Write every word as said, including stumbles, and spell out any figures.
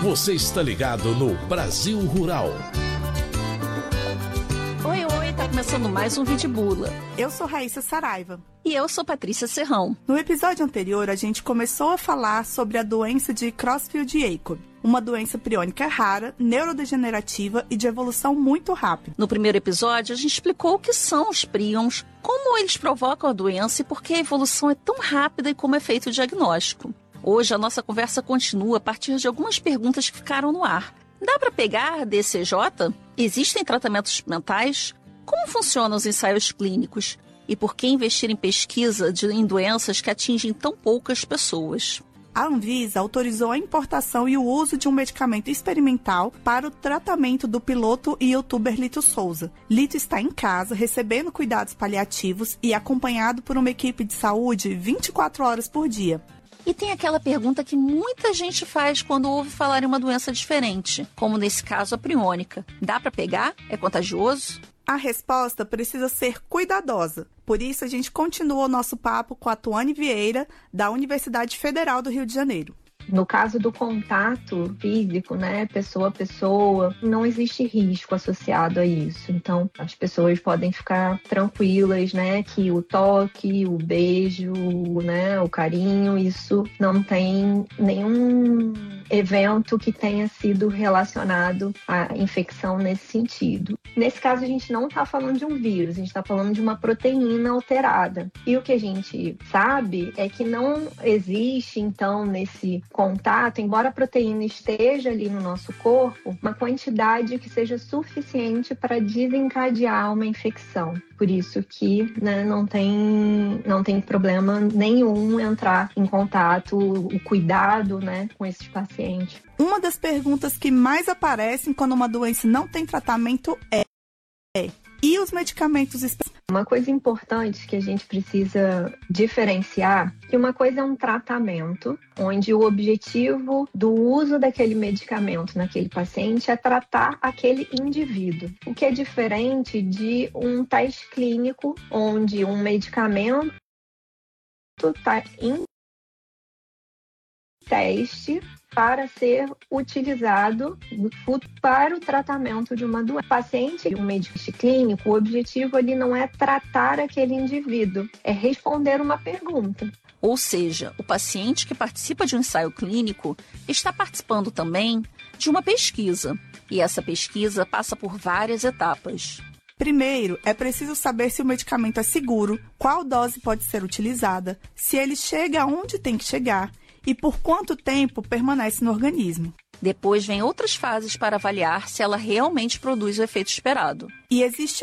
Você está ligado no Brasil Rural. Oi, oi, tá começando mais um Vídeo Bula. Eu sou Raíssa Saraiva. E eu sou Patrícia Serrão. No episódio anterior, a gente começou a falar sobre a doença de Creutzfeldt-Jakob, uma doença priônica rara, neurodegenerativa e de evolução muito rápida. No primeiro episódio, a gente explicou o que são os prions, como eles provocam a doença e por que a evolução é tão rápida e como é feito o diagnóstico. Hoje, a nossa conversa continua a partir de algumas perguntas que ficaram no ar. Dá para pegar D C J? Existem tratamentos experimentais? Como funcionam os ensaios clínicos? E por que investir em pesquisa de, em doenças que atingem tão poucas pessoas? A Anvisa autorizou a importação e o uso de um medicamento experimental para o tratamento do piloto e youtuber Lito Souza. Lito está em casa, recebendo cuidados paliativos e acompanhado por uma equipe de saúde vinte e quatro horas por dia. E tem aquela pergunta que muita gente faz quando ouve falar em uma doença diferente, como nesse caso a priônica. Dá para pegar? É contagioso? A resposta precisa ser cuidadosa. Por isso, a gente continua o nosso papo com a Tuane Vieira, da Universidade Federal do Rio de Janeiro. No caso do contato físico, né, pessoa a pessoa, não existe risco associado a isso. Então, as pessoas podem ficar tranquilas, né, que o toque, o beijo, né, o carinho, isso não tem nenhum evento que tenha sido relacionado à infecção nesse sentido. Nesse caso, a gente não está falando de um vírus, a gente está falando de uma proteína alterada. E o que a gente sabe é que não existe, então, nesse contato, embora a proteína esteja ali no nosso corpo, uma quantidade que seja suficiente para desencadear uma infecção. Por isso que, né, não tem, não tem problema nenhum entrar em contato, o cuidado, né, com esses pacientes. Uma das perguntas que mais aparecem quando uma doença não tem tratamento é, é e os medicamentos específicos? Uma coisa importante que a gente precisa diferenciar, que uma coisa é um tratamento, onde o objetivo do uso daquele medicamento naquele paciente é tratar aquele indivíduo. O que é diferente de um teste clínico, onde um medicamento está em teste para ser utilizado para o tratamento de uma doença. O paciente e um médico clínico, o objetivo ali não é tratar aquele indivíduo, é responder uma pergunta. Ou seja, o paciente que participa de um ensaio clínico está participando também de uma pesquisa. E essa pesquisa passa por várias etapas. Primeiro, é preciso saber se o medicamento é seguro, qual dose pode ser utilizada, se ele chega aonde tem que chegar e por quanto tempo permanece no organismo. Depois vem outras fases para avaliar se ela realmente produz o efeito esperado. E existe